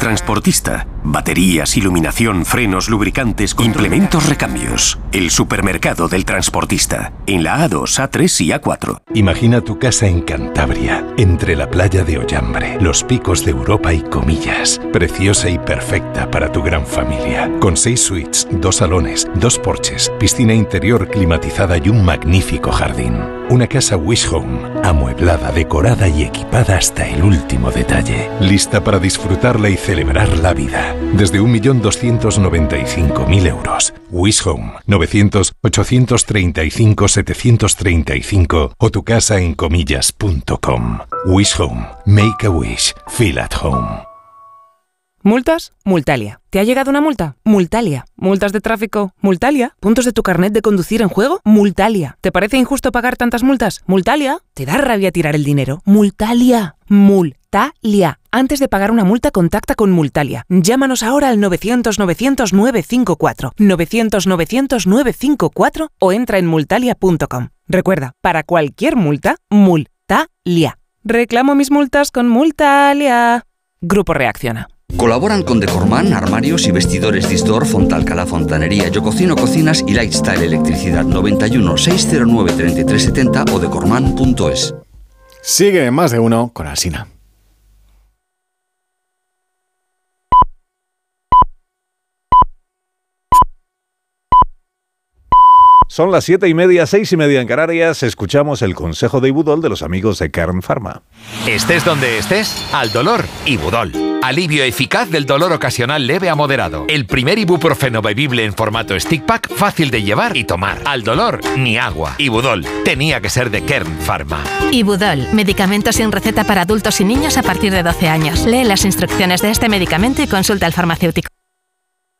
Transportista. Baterías, iluminación, frenos, lubricantes, implementos, recambios. El supermercado del transportista. En la A2, A3 y A4. Imagina tu casa en Cantabria, entre la playa de Ollambre, los picos de Europa y Comillas. Preciosa y perfecta para tu gran familia. Con 6 suites, 2 salones, 2 porches, piscina interior climatizada y un magnífico jardín. Una casa Wish Home, amueblada, decorada y equipada hasta el último detalle. Lista para disfrutarla y celebrar la vida. Desde 1.295.000 euros. Wish Home, 900-835-735 o tu casa en comillas.com. Wish Home, make a wish, feel at home. ¿Multas? Multalia. ¿Te ha llegado una multa? Multalia. ¿Multas de tráfico? Multalia. ¿Puntos de tu carnet de conducir en juego? Multalia. ¿Te parece injusto pagar tantas multas? Multalia. ¿Te da rabia tirar el dinero? Multalia. Multalia. Antes de pagar una multa, contacta con Multalia. Llámanos ahora al 900-900-954, 900-900-954 o entra en multalia.com. Recuerda, para cualquier multa, Multalia. Reclamo mis multas con Multalia. Grupo Reacciona. Colaboran con Decorman, armarios y vestidores Distor, Fontalcala Fontanería, Yococino Cocinas y Lifestyle Electricidad. 91 609 3370 o decorman.es. Sigue Más de Uno con Alsina. Son las 7:30, 6:30 en Canarias. Escuchamos el consejo de Ibudol de los amigos de Kern Pharma. Estés donde estés, al dolor, Ibudol. Alivio eficaz del dolor ocasional leve a moderado. El primer ibuprofeno bebible en formato stick pack, fácil de llevar y tomar. Al dolor, ni agua. Ibudol, tenía que ser de Kern Pharma. Ibudol, medicamento sin receta para adultos y niños a partir de 12 años. Lee las instrucciones de este medicamento y consulta al farmacéutico.